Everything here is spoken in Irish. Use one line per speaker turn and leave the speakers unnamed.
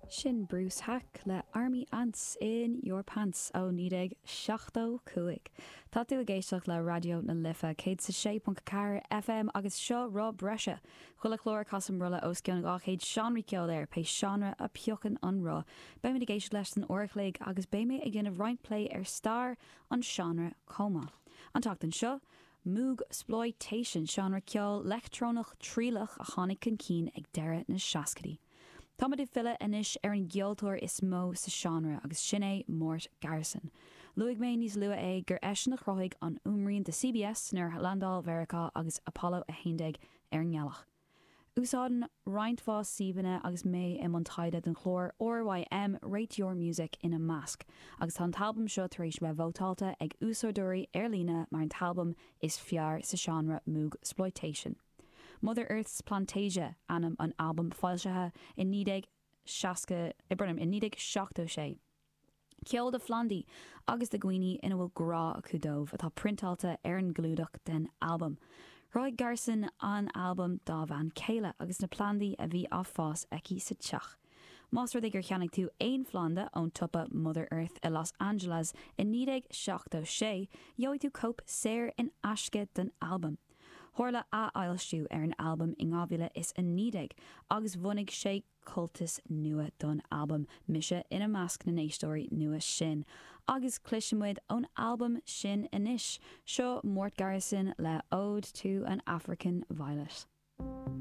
Sin Bruce Hack le Army Ants in Your Pants ó nídig 75. Tá tú a géisteach le radio na lifa céad sa 6.4 FM agus seo Rob Brescia. Chula chlór cosam rulla os ceann gáchéad seanrí ceol ir pe seanra a piochan an rá. Bé mé géist leis an orchléig agus bé mé ag gine rointplay ar star an seanra coma. An tacht an seo, Moog Exploitation seanra ceol lectrónach trílach a chánig cyn cín ag deire na seascadí. Táid fila inis ar an gceoltóir is mó sa seanra agus sin é Mort Garrison. Luigh mé níos lua é gur eisina chroigh an umríonn de CBS nar Landal Verica agus Apollo a 11 ar ngealach. Úsáidan roinntfá síbanna agus mé im an taide den chlór RYM Rate Your Music in a Mask agus tá an talbam seo tar éis bheith vótáilta ag úsáidirí ar lína mar an talbam is fear sa seanra Moog Exploitation. Mother Earth's Plantasia anam an album fáilsethe in nídig seaca in nídig 76. Ceol de Flandí agus de Guine ina bhfuil grá acu dómh atá printáilta ar an glúdach den album. Roig Garrison an album dá bhean céile agus na plandaí a bhí á fás aici sa teach. Más rud gur cheannig tú aon flanda ón tuppa Mother Earth i Los Angeles in nídig 76, joid tú cóp séir in asce den album. Thorla a ailsiú ar an album in ngábhíle is a nídig agus bhunaigh sé cultas nua don album mise ina Mask na néistóirí nua sin. Agus cliisimuid ón album sin inis, seo Mort Garrison le Ode to an African Violet.